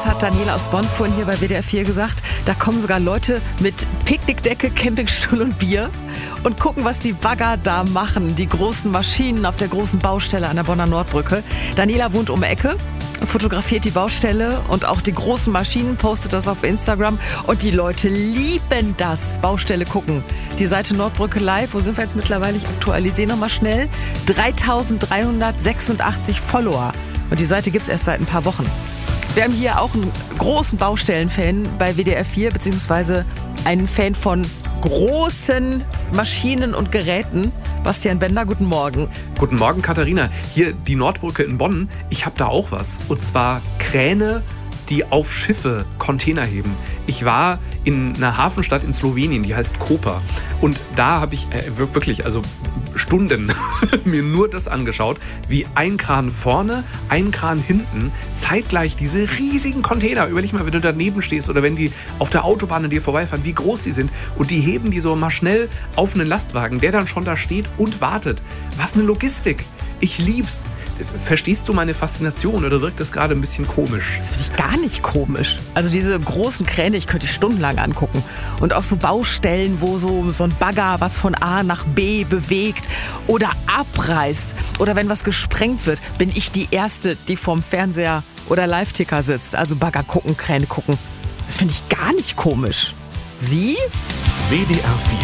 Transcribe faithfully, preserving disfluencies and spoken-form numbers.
Das hat Daniela aus Bonn vorhin hier bei W D R vier gesagt. Da kommen sogar Leute mit Picknickdecke, Campingstuhl und Bier und gucken, was die Bagger da machen. Die großen Maschinen auf der großen Baustelle an der Bonner Nordbrücke. Daniela wohnt um die Ecke, fotografiert die Baustelle und auch die großen Maschinen, postet das auf Instagram. Und die Leute lieben das, Baustelle gucken. Die Seite Nordbrücke Live, wo sind wir jetzt mittlerweile? Ich aktualisiere nochmal schnell. dreitausenddreihundertsechsundachtzig Follower. Und die Seite gibt es erst seit ein paar Wochen. Wir haben hier auch einen großen Baustellenfan bei W D R vier, beziehungsweise einen Fan von großen Maschinen und Geräten. Bastian Bender, guten Morgen. Guten Morgen, Katharina. Hier die Nordbrücke in Bonn. Ich habe da auch was. Und zwar Kräne, die auf Schiffe Container heben. Ich war in einer Hafenstadt in Slowenien, die heißt Koper. Und da habe ich äh, wirklich, also Stunden mir nur das angeschaut, wie ein Kran vorne, ein Kran hinten, zeitgleich diese riesigen Container. Überleg mal, wenn du daneben stehst oder wenn die auf der Autobahn an dir vorbeifahren, wie groß die sind. Und die heben die so mal schnell auf einen Lastwagen, der dann schon da steht und wartet. Was eine Logistik. Ich lieb's. Verstehst du meine Faszination oder wirkt das gerade ein bisschen komisch? Das finde ich gar nicht komisch. Also diese großen Kräne, ich könnte die stundenlang angucken. Und auch so Baustellen, wo so, so ein Bagger was von A nach B bewegt oder abreißt. Oder wenn was gesprengt wird, bin ich die Erste, die vorm Fernseher oder Live-Ticker sitzt. Also Bagger gucken, Kräne gucken. Das finde ich gar nicht komisch. Sie? W D R vier